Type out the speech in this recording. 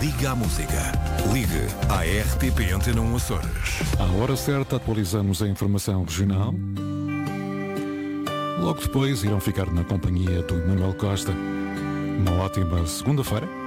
Liga à Música. Ligue à RTP Antena 1 Açores. À hora certa atualizamos a informação regional. Logo depois irão ficar na companhia do Manuel Costa. Uma ótima segunda-feira.